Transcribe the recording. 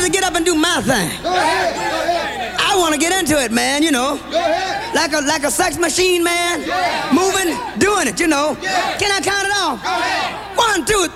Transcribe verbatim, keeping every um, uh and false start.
to get up and do my thing. Go ahead. Go ahead. I want to get into it, man, you know. Go ahead. Like a like a sex machine, man. Yeah. Moving, doing it, you know. Yeah. Can I count it off? Go ahead. One, two,